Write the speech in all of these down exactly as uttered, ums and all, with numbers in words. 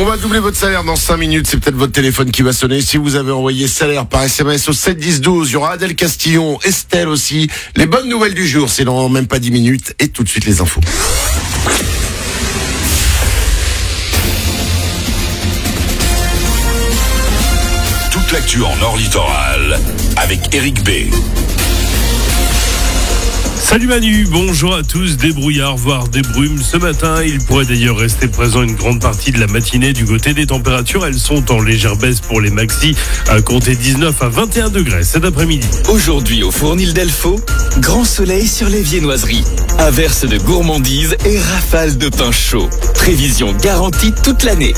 On va doubler votre salaire dans cinq minutes. C'est peut-être votre téléphone qui va sonner. Si vous avez envoyé salaire par S M S au sept dix douze, il y aura Adèle Castillon, Estelle aussi. Les bonnes nouvelles du jour, c'est dans même pas dix minutes. Et tout de suite les infos. Toute l'actu en Nord Littoral avec Eric B. Salut Manu, bonjour à tous. Des brouillards, voire des brumes ce matin. Il pourrait d'ailleurs rester présent une grande partie de la matinée. Du côté des températures, elles sont en légère baisse pour les maxis, à compter dix-neuf à vingt et un degrés cet après-midi. Aujourd'hui au Fournil Delfaux, grand soleil sur les viennoiseries. Averse de gourmandises et rafale de pain chaud. Prévision garantie toute l'année.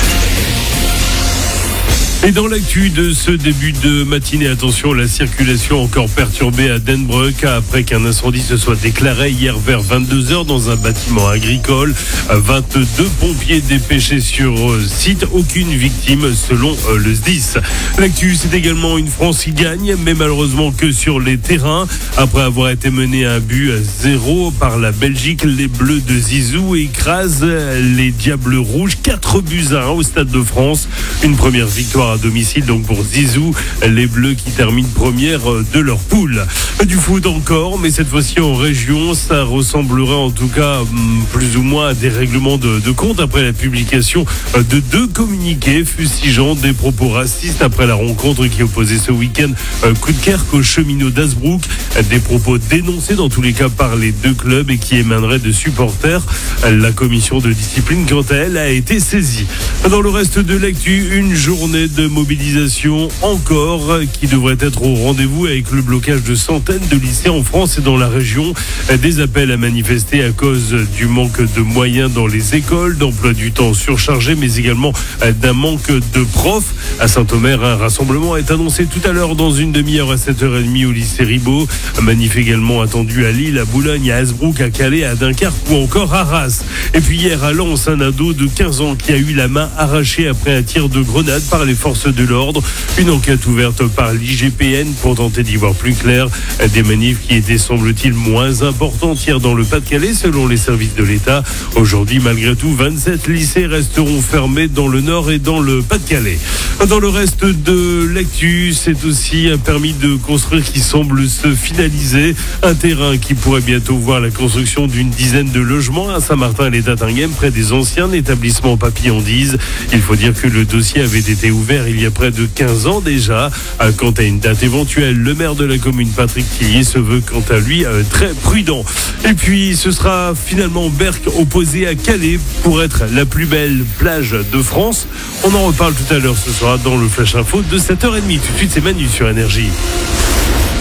Et dans l'actu de ce début de matinée, attention, la circulation encore perturbée à Denbroek après qu'un incendie se soit déclaré hier vers vingt-deux heures dans un bâtiment agricole. vingt-deux pompiers dépêchés sur site, aucune victime selon le S D I S. L'actu, c'est également une France qui gagne, mais malheureusement que sur les terrains. Après avoir été mené à un but à zéro par la Belgique, les Bleus de Zizou écrasent les Diables Rouges, quatre buts à un au Stade de France. Une première victoire à domicile donc pour Zizou, les Bleus qui terminent première de leur poule. Du foot encore, mais cette fois-ci en région, ça ressemblerait en tout cas plus ou moins à des règlements de, de compte après la publication de deux communiqués fustigeant des propos racistes après la rencontre qui opposait ce week-end Koutkerk aux cheminots d'Hazebrouck. Des propos dénoncés dans tous les cas par les deux clubs et qui émaneraient de supporters. La commission de discipline, quant à elle, a été saisie. Dans le reste de l'actu, une journée de mobilisation encore qui devrait être au rendez-vous avec le blocage de centaines de lycées en France et dans la région. Des appels à manifester à cause du manque de moyens dans les écoles, d'emploi du temps surchargé, mais également d'un manque de profs. À Saint-Omer, un rassemblement est annoncé tout à l'heure dans une demi-heure à sept heures trente au lycée Ribot. Un manif également attendu à Lille, à Boulogne, à Hazebrouck, à Calais, à Dunkerque ou encore à Arras. Et puis hier à Lens, un ado de quinze ans qui a eu la main arrachée après un tir de grenade par les forces de l'ordre. Une enquête ouverte par l'I G P N pour tenter d'y voir plus clair. Des manifs qui étaient, semble-t-il, moins importantes hier dans le Pas-de-Calais selon les services de l'État. Aujourd'hui, malgré tout, vingt-sept lycées resteront fermés dans le Nord et dans le Pas-de-Calais. Dans le reste de l'actu, c'est aussi un permis de construire qui semble se finaliser. Un terrain qui pourrait bientôt voir la construction d'une dizaine de logements à Saint-Martin-les-Tatinguem près des anciens établissements Papillandise. Il faut dire que le dossier avait été ouvert il y a près de quinze ans déjà. Quant à une date éventuelle, le maire de la commune, Patrick Tillier, se veut quant à lui très prudent. Et puis ce sera finalement Berck opposé à Calais pour être la plus belle plage de France. On en reparle tout à l'heure ce soir dans le Flash Info de sept heures trente. Tout de suite, c'est Manu sur Énergie.